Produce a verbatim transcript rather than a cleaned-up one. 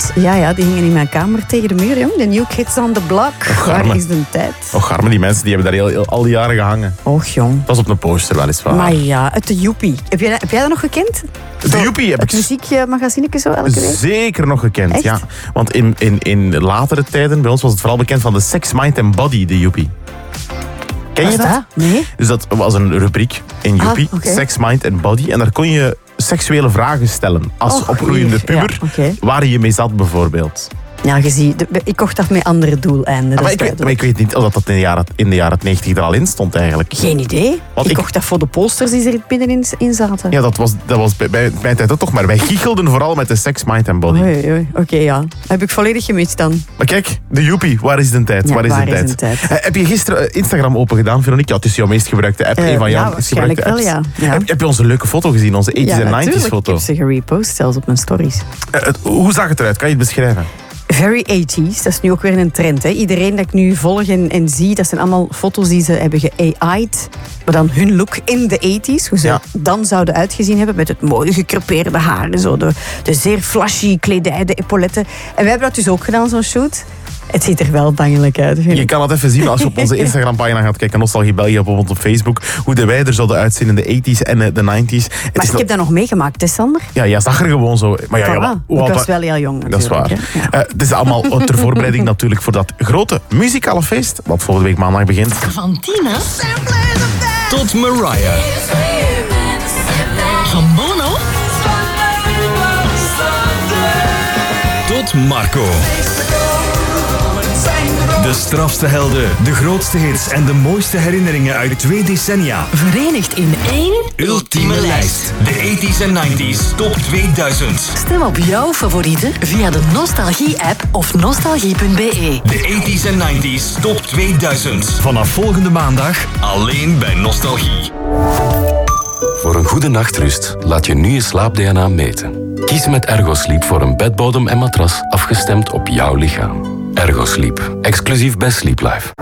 Ja, ja, die hingen in mijn kamer tegen de muur, jong. De New Kids on the Block. Och, Waar arme. is de tijd? Och, arme, die mensen die hebben daar heel, heel- al die jaren gehangen. Och, jong. Dat was op een poster, weliswaar. Maar ja, uit de Joepie. Heb jij, heb jij dat nog gekend? De Joepie heb Het ik muziekmagazineke zo elke week? zeker nog gekend, Echt? ja. Want in, in, in latere tijden, bij ons was het vooral bekend van de Sex, Mind and Body, de Joepie. Ken je Wat is dat? dat? Nee. Dus dat was een rubriek in Joepie, Ah, oké. Sex, Mind and Body. En daar kon je seksuele vragen stellen als Och, opgroeiende hier. puber, Ja, oké. waar je mee zat bijvoorbeeld. Ja, je ziet, de- ik kocht dat met andere doeleinden. dat Maar is ik, weet, maar duidelijk. ik weet niet of dat in de jaren, in de jaren negentig er al in stond eigenlijk. Geen idee. Want ik, ik- kocht dat voor de posters die er binnenin in zaten. Ja, dat was, dat was bij, bij mijn tijd ook toch, maar wij giechelden vooral met de Sex, Mind and Body. Oei, oei. Oké, ja. Heb ik volledig gemist dan. Maar kijk, de Joepie, waar is de tijd? Ja, waar is waar de is tijd? de tijd? Eh, heb je gisteren eh, Instagram open gedaan, Veronique? Ja, het is jouw meest gebruikte app, Eh, een van jouw ja, meest gebruikte waarschijnlijk apps. wel, ja. Ja. Heb, heb je onze leuke foto gezien, onze Ja, eighties en nineties natuurlijk. foto? Ik heb ze gerepost, zelfs op mijn stories. Eh, het- hoe zag het eruit? Kan je het beschrijven? Very eighties, dat is nu ook weer een trend. Hè. Iedereen dat ik nu volg en, en zie, dat zijn allemaal foto's die ze hebben ge-A I'd. Maar dan hun look in de eighties, hoe ze Ja. dan zouden uitgezien hebben. Met het mooie gecrepeerde haar en zo. De, de zeer flashy kledij, de epauletten. En wij hebben dat dus ook gedaan, zo'n shoot. Het ziet er wel bangelijk uit, vind Je ik. kan het even zien als je op onze Instagram-pagina gaat kijken, Nostalgie België, bijvoorbeeld op Facebook, hoe de wij er zouden uitzien in de eighties en eh, de nineties. Het Maar is ik nog- heb dat nog meegemaakt, hè, Sander? Ja, jij zag er gewoon zo. Maar ja, ja, Voilà. wat- Ik wat- was wel heel jong, Dat is waar. natuurlijk. hè. Ja. Eh, het is allemaal ter voorbereiding natuurlijk voor dat grote muzikale feest, wat volgende week maandag begint. Van Tina tot Mariah. Van Bono tot Marco. De strafste helden, de grootste hits en de mooiste herinneringen uit twee decennia. Verenigd in één Ultieme lijst. De eighties en nineties Top tweeduizend. Stem op jouw favorieten via de Nostalgie-app of nostalgie punt b e. De eighties en nineties Top tweeduizend. Vanaf volgende maandag alleen bij Nostalgie. Voor een goede nachtrust laat je nu je slaap-D N A meten. Kies met Ergosleep voor een bedbodem en matras afgestemd op jouw lichaam. Ergosleep, exclusief bij Sleep Life.